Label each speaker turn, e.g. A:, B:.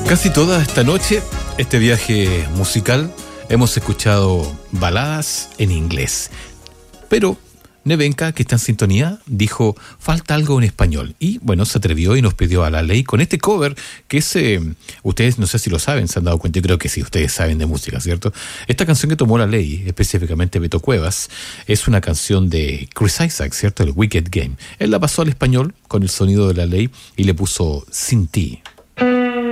A: Casi toda esta noche, este viaje musical, hemos escuchado baladas en inglés. Pero Nevenka, que está en sintonía, dijo, falta algo en español. Y bueno, se atrevió y nos pidió a la ley con este cover, que es, ustedes no sé si lo saben, se han dado cuenta, yo creo que sí, ustedes saben de música, ¿cierto? Esta canción que tomó la ley, específicamente Beto Cuevas, es una canción de Chris Isaak, ¿cierto? El Wicked Game. Él la pasó al español con el sonido de la ley y le puso Sin ti.